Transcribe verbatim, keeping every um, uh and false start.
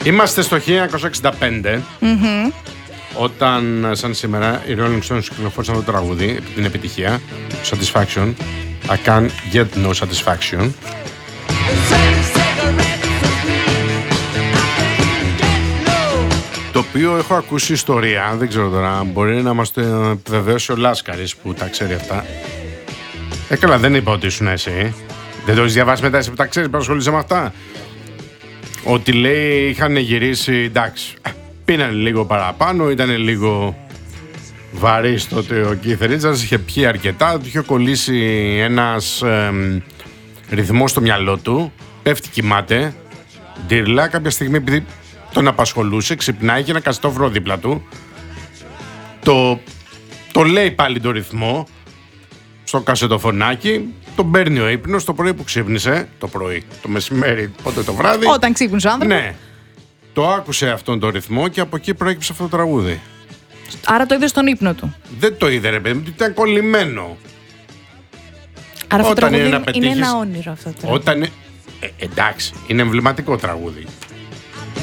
Είμαστε στο χίλια εννιακόσια εξήντα πέντε, Mm-hmm. όταν σαν σήμερα οι Rolling Stones κυκλοφόρησαν το τραγούδι, την επιτυχία, Satisfaction. I can't get no satisfaction. Το οποίο έχω ακούσει ιστορία, δεν ξέρω τώρα, μπορεί να μας το επιβεβαίωσει ο Λάσκαρης που τα ξέρει αυτά. Ε, καλά, δεν είπα ότι ήσουν εσύ. Δεν το έχεις διαβάσει μετά εσύ που τα ξέρεις, που ασχολείσαι με αυτά. Ότι λέει είχαν γυρίσει, εντάξει, πίνανε λίγο παραπάνω, ήταν λίγο βαρύς τότε ο Keith Richards, είχε πιει αρκετά, του είχε κολλήσει ένας ε, ρυθμός στο μυαλό του, πέφτει, κοιμάται, ντύρλα, κάποια στιγμή επειδή τον απασχολούσε, ξυπνάει και ένα καστόφρο δίπλα του, το, το λέει πάλι το ρυθμό στο κασετοφωνάκι, τον παίρνει ο ύπνος το πρωί που ξύπνησε, το πρωί, το μεσημέρι, πότε το βράδυ. Όταν ξύπνησε ο άνθρωπος. Ναι. Το άκουσε αυτόν τον ρυθμό και από εκεί προέκυψε αυτό το τραγούδι. Άρα το είδε στον ύπνο του. Δεν το είδε, ρε παιδί μου, ήταν κολλημένο. Άρα αυτό το Όταν τραγούδι είναι να είναι, πετύχεις- είναι ένα όνειρο αυτό το τραγούδι. Όταν. Ε, εντάξει, είναι εμβληματικό τραγούδι.